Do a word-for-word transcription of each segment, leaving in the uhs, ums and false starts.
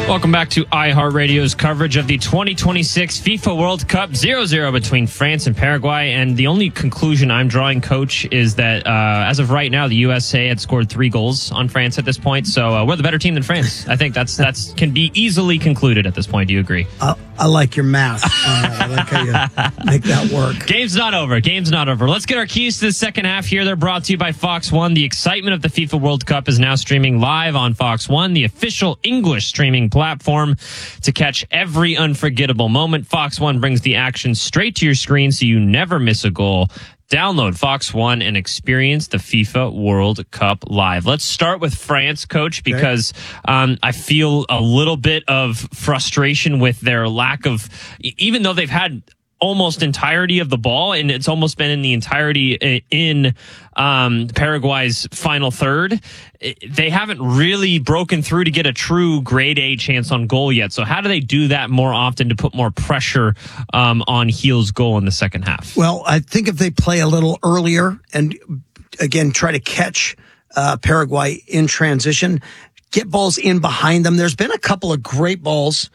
Welcome back to iHeartRadio's coverage of the twenty twenty-six FIFA World Cup, zero zero between France and Paraguay. And the only conclusion I'm drawing, Coach, is that uh, as of right now, the U S A had scored three goals on France at this point. So uh, we're the better team than France. I think that's that's can be easily concluded at this point. Do you agree? Uh, I like your math. Uh, I like how you make that work. Game's not over. Game's not over. Let's get our keys to the second half here. They're brought to you by Fox One. The excitement of the FIFA World Cup is now streaming live on Fox One, the official English streaming platform. To catch every unforgettable moment, Fox One brings the action straight to your screen so you never miss a goal. Download Fox One and experience the FIFA World Cup live. Let's start with France, Coach, because um, I feel a little bit of frustration with their lack of, even though they've had almost entirety of the ball, and it's almost been in the entirety in um, Paraguay's final third, they haven't really broken through to get a true grade A chance on goal yet. So how do they do that more often to put more pressure um, on Gil's goal in the second half? Well, I think if they play a little earlier and, again, try to catch uh, Paraguay in transition, get balls in behind them. There's been a couple of great balls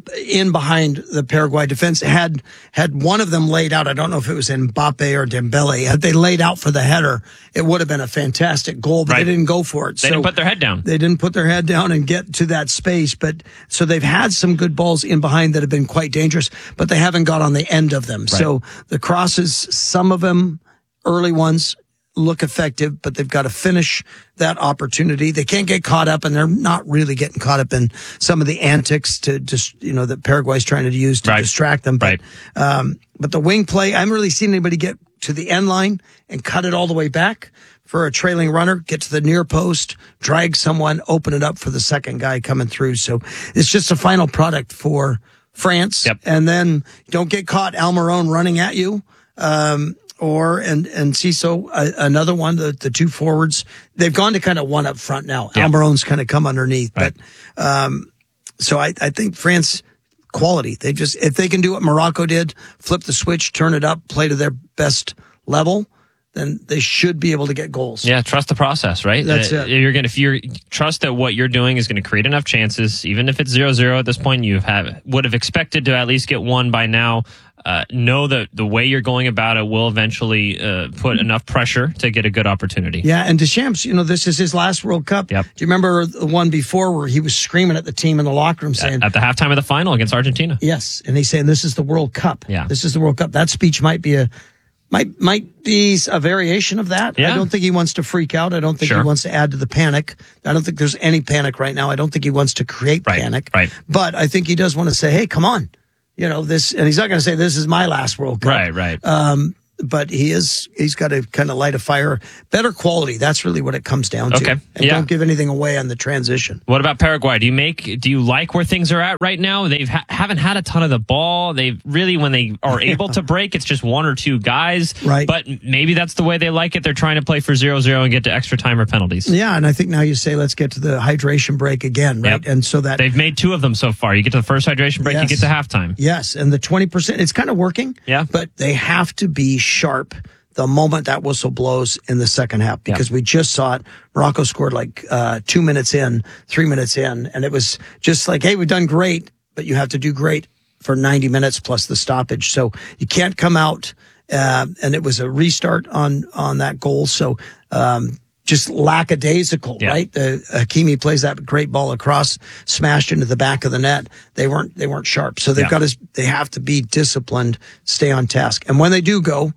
in behind the Paraguay defense. Had had one of them laid out, I don't know if it was Mbappe or Dembele, had they laid out for the header, it would have been a fantastic goal, but right. They didn't go for it. They so didn't put their head down. They didn't put their head down and get to that space. But so they've had some good balls in behind that have been quite dangerous, but they haven't got on the end of them. Right. So the crosses, some of them, early ones, look effective, but they've got to finish that opportunity. They can't get caught up, and they're not really getting caught up in some of the antics to just, you know, that Paraguay's trying to use to right. distract them. But, right. um, but the wing play, I haven't really seen anybody get to the end line and cut it all the way back for a trailing runner, get to the near post, drag someone, open it up for the second guy coming through. So it's just a final product for France. Yep. And then don't get caught Almiron running at you. Um, Or, and, and Ciso, uh, another one, the, the two forwards, they've gone to kind of one up front now. Yeah. Almiron's kind of come underneath. Right. But, um, so I, I think France quality, they just, if they can do what Morocco did, flip the switch, turn it up, play to their best level, then they should be able to get goals. Yeah, trust the process, right? That's uh, it. You're gonna, if you're trust that what you're doing is going to create enough chances, even if it's zero zero at this point, you have would have expected to at least get one by now. Uh, know that the way you're going about it will eventually uh, put enough pressure to get a good opportunity. Yeah, and Deschamps, you know, this is his last World Cup. Yep. Do you remember the one before where he was screaming at the team in the locker room saying... At, at the halftime of the final against Argentina. Yes, and he's saying, this is the World Cup. Yeah. This is the World Cup. That speech might be a... Might might be a variation of that. Yeah. I don't think he wants to freak out. I don't think sure. he wants to add to the panic. I don't think there's any panic right now. I don't think he wants to create right. panic. Right. But I think he does want to say, hey, come on. You know, this, and he's not going to say this is my last World Cup. Right, right. Um, but he is, he's got to kind of light a fire. Better quality. That's really what it comes down to. Okay. And yeah. don't give anything away on the transition. What about Paraguay? Do you make, do you like where things are at right now? They've ha- haven't had a ton of the ball. They've really, when they are able to break, it's just one or two guys. Right. But maybe that's the way they like it. They're trying to play for zero zero and get to extra time or penalties. Yeah. And I think now you say, let's get to the hydration break again, right? Yep. And so that they've made two of them so far. You get to the first hydration break, yes. you get to halftime. Yes. And the twenty percent, it's kind of working. Yeah. But they have to be sharp the moment that whistle blows in the second half, because yeah. we just saw it. Morocco scored like uh, two minutes in, three minutes in, and it was just like, hey, we've done great, but you have to do great for ninety minutes plus the stoppage. So you can't come out, uh, and it was a restart on on that goal. So um, just lackadaisical, yeah. right? The Hakimi plays that great ball across, smashed into the back of the net. They weren't they weren't sharp, so they've yeah. got to they have to be disciplined, stay on task, and when they do go.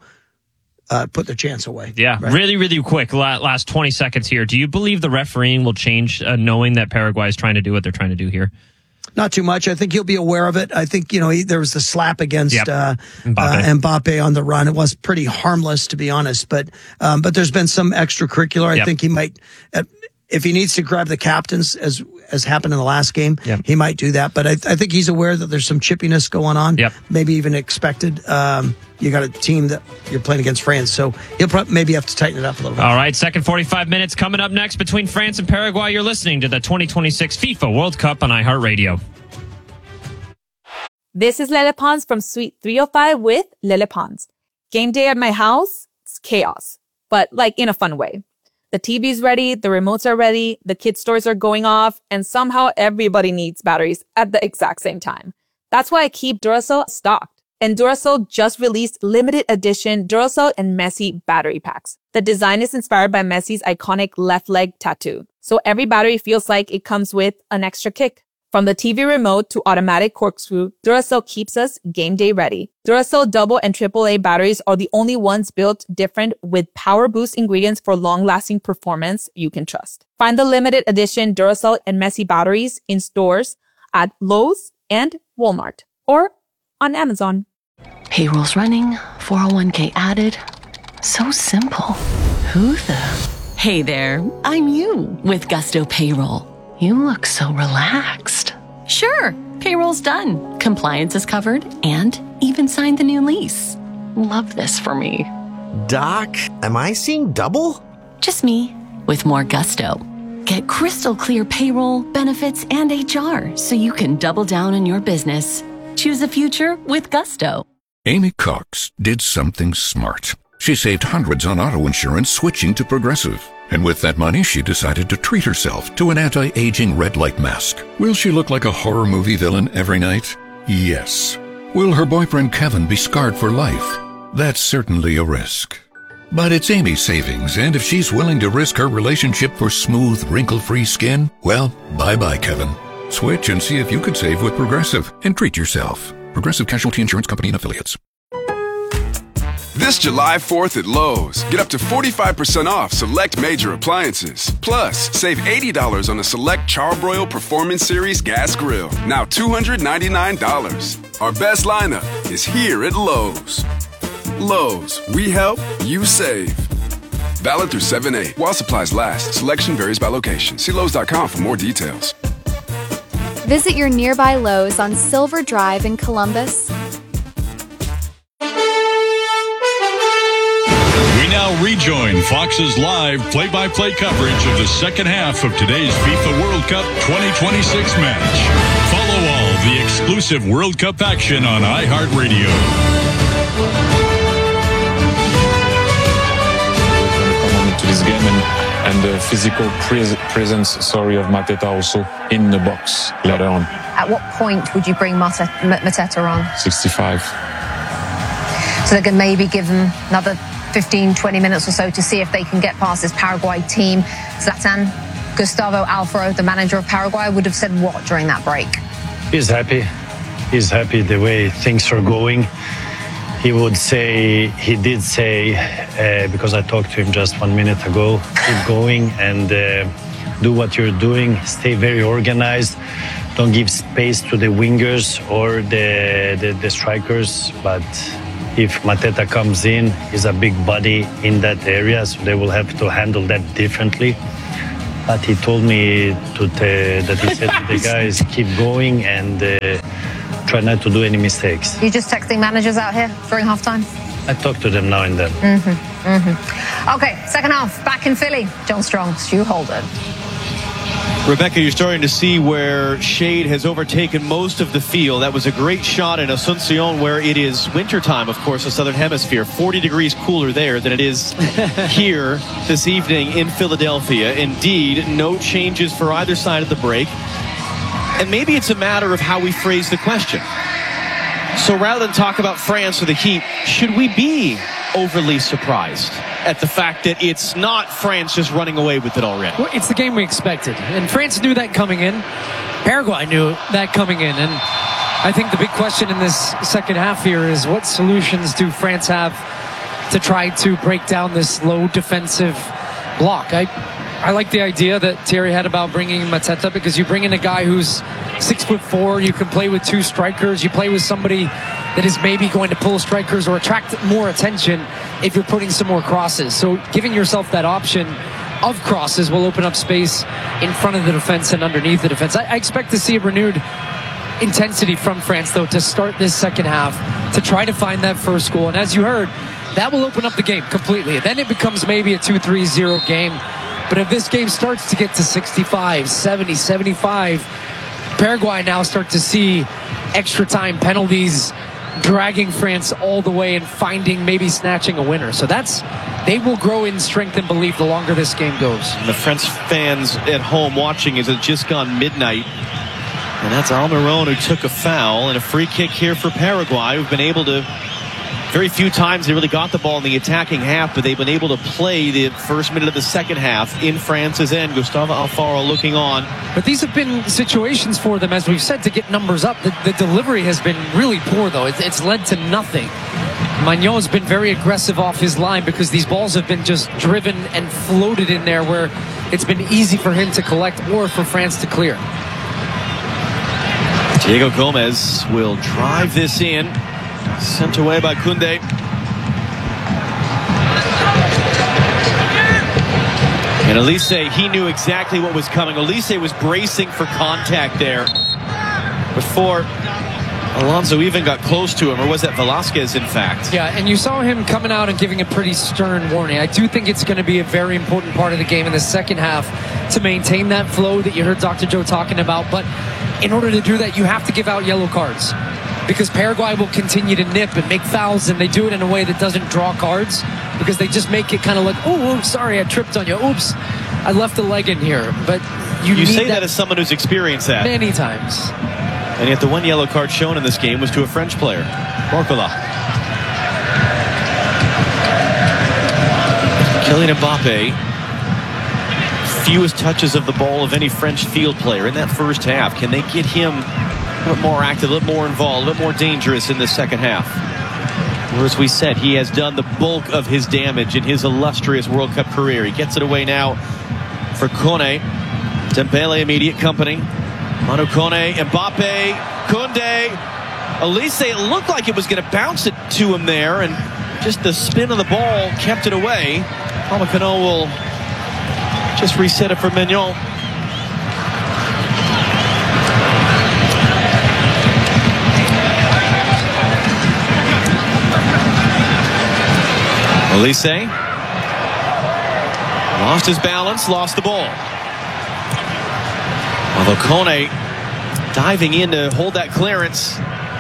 Uh, put their chance away. Yeah, right? really, really quick. Last twenty seconds here. Do you believe the refereeing will change, uh, knowing that Paraguay is trying to do what they're trying to do here? Not too much. I think he'll be aware of it. I think, you know, he, there was the slap against yep. uh, Mbappe. Uh, Mbappe on the run. It was pretty harmless, to be honest. But um, but there's been some extracurricular. I yep. think he might, uh, if he needs to grab the captains, as as happened in the last game, yep. he might do that. But I, I think he's aware that there's some chippiness going on, yep. maybe even expected. Um, you got a team that you're playing against France, so he'll probably maybe have to tighten it up a little bit. All right, second forty-five minutes coming up next between France and Paraguay. You're listening to the twenty twenty-six FIFA World Cup on iHeartRadio. This is Lele Pons from Suite three oh five with Lele Pons. Game day at my house, it's chaos, but like in a fun way. The T V's ready, the remotes are ready, the kids' toys are going off, and somehow everybody needs batteries at the exact same time. That's why I keep Duracell stocked. And Duracell just released limited edition Duracell and Messi battery packs. The design is inspired by Messi's iconic left leg tattoo. So every battery feels like it comes with an extra kick. From the T V remote to automatic corkscrew, Duracell keeps us game day ready. Duracell double and triple A batteries are the only ones built different with power boost ingredients for long-lasting performance you can trust. Find the limited edition Duracell and Messi batteries in stores at Lowe's and Walmart or on Amazon. Payroll's running, four oh one k added. So simple. Who the? Hey there, I'm you with Gusto Payroll. You look so relaxed. Sure, payroll's done. Compliance is covered and even signed the new lease. Love this for me. Doc, am I seeing double? Just me with more gusto. Get crystal clear payroll, benefits, and H R so you can double down on your business. Choose a future with Gusto. Amy Cox did something smart. She saved hundreds on auto insurance switching to Progressive. And with that money, she decided to treat herself to an anti-aging red light mask. Will she look like a horror movie villain every night? Yes. Will her boyfriend Kevin be scarred for life? That's certainly a risk. But it's Amy's savings, and if she's willing to risk her relationship for smooth, wrinkle-free skin, well, bye-bye, Kevin. Switch and see if you could save with Progressive and treat yourself. Progressive Casualty Insurance Company and Affiliates. This July fourth at Lowe's, get up to forty-five percent off select major appliances. Plus, save eighty dollars on a select Charbroil Performance Series gas grill, now two hundred ninety-nine dollars. Our best lineup is here at Lowe's. Lowe's, we help, you save. Valid through seven eight. While supplies last, selection varies by location. See Lowe's dot com for more details. Visit your nearby Lowe's on Silver Drive in Columbus. We now rejoin Fox's live play-by-play coverage of the second half of today's FIFA World Cup twenty twenty-six match. Follow all the exclusive World Cup action on iHeartRadio. To this game and, and the physical pres- presence, sorry, of Mateta also in the box later on. At what point would you bring Mateta, Mateta on? sixty-five. So they can maybe give them another fifteen, twenty minutes or so to see if they can get past this Paraguay team. Zlatan, Gustavo Alfaro, the manager of Paraguay, would have said what during that break? He's happy. He's happy the way things are going. He would say, he did say, uh, because I talked to him just one minute ago, keep going and uh, do what you're doing. Stay very organized. Don't give space to the wingers or the, the, the strikers. But if Mateta comes in, he's a big body in that area, so they will have to handle that differently. But he told me to t- that he said to the guys, keep going and uh, try not to do any mistakes. You just texting managers out here during halftime? I talk to them now and then. Mm-hmm, mm-hmm. Okay, second half, back in Philly. John Strong, Stu Holden. Rebecca, you're starting to see where shade has overtaken most of the field. That was a great shot in Asuncion where it is wintertime, of course, the Southern Hemisphere. forty degrees cooler there than it is here this evening in Philadelphia. Indeed, no changes for either side of the break. And maybe it's a matter of how we phrase the question. So rather than talk about France or the Heat, should we be overly surprised at the fact that it's not France just running away with it already? Well, it's the game we expected. And France knew that coming in. Paraguay knew that coming in. And I think the big question in this second half here is what solutions do France have to try to break down this low defensive block? I I like the idea that Thierry had about bringing Mateta, because you bring in a guy who's six foot four, you can play with two strikers, you play with somebody that is maybe going to pull strikers or attract more attention if you're putting some more crosses. So giving yourself that option of crosses will open up space in front of the defense and underneath the defense. I, I expect to see a renewed intensity from France, though, to start this second half, to try to find that first goal. And as you heard, that will open up the game completely. Then it becomes maybe a two three zero game. But if this game starts to get to sixty-five, seventy, seventy-five, Paraguay now start to see extra time penalties dragging France all the way and finding, maybe snatching a winner. So that's, they will grow in strength and belief the longer this game goes. And the French fans at home watching as it's just gone midnight. And that's Almiron who took a foul, and a free kick here for Paraguay, who've been able to, very few times they really got the ball in the attacking half, but they've been able to play the first minute of the second half in France's end. Gustavo Alfaro looking on. But these have been situations for them, as we've said, to get numbers up. The, the delivery has been really poor, though. It, it's led to nothing. Magnon has been very aggressive off his line because these balls have been just driven and floated in there where it's been easy for him to collect or for France to clear. Diego Gomez will drive this in. Sent away by Koundé. And Elise, he knew exactly what was coming. Elise was bracing for contact there before Alonso even got close to him, or was that Velasquez, in fact? Yeah, and you saw him coming out and giving a pretty stern warning. I do think it's going to be a very important part of the game in the second half to maintain that flow that you heard Doctor Joe talking about. But in order to do that, you have to give out yellow cards, because Paraguay will continue to nip and make fouls, and they do it in a way that doesn't draw cards, because they just make it kind of like, oh, sorry, I tripped on you. Oops, I left a leg in here. But you, you need say that, that as someone who's experienced that. Many times. And yet the one yellow card shown in this game was to a French player, Barcola. Kylian Mbappe, fewest touches of the ball of any French field player in that first half. Can they get him a little more active, a little more involved, a little more dangerous in the second half? Or as we said, he has done the bulk of his damage in his illustrious World Cup career. He gets it away now for Kone. Dembele, immediate company. Manu Kone, Mbappe, Koundé, Elise. It looked like it was going to bounce it to him there, and just the spin of the ball kept it away. Upamecano will just reset it for Maignan. Elise lost his balance, lost the ball. Although Kone diving in to hold that clearance.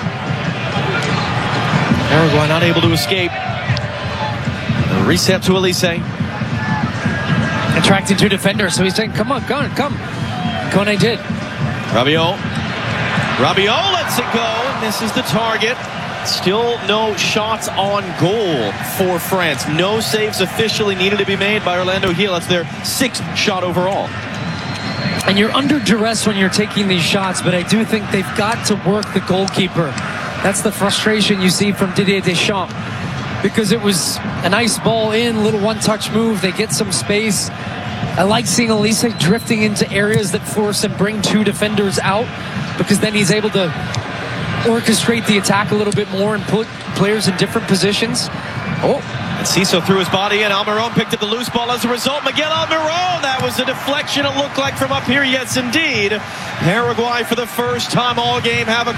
Paraguay not able to escape. A reset to Elise. Attracting two defenders, so he's saying, come on, come on, come. Kone did. Rabiot. Rabiot lets it go, and this is the target. Still no shots on goal for France. No saves officially needed to be made by Orlando Gil. That's their sixth shot overall. And you're under duress when you're taking these shots, but I do think they've got to work the goalkeeper. That's the frustration you see from Didier Deschamps, because it was a nice ball in, little one-touch move. They get some space. I like seeing Elise drifting into areas that force and bring two defenders out, because then he's able to orchestrate the attack a little bit more and put players in different positions. Oh, and Ciso threw his body in. Almiron picked up the loose ball. As a result, Miguel Almiron, that was a deflection, it looked like, from up here. Yes, indeed. Paraguay, for the first time all game, have a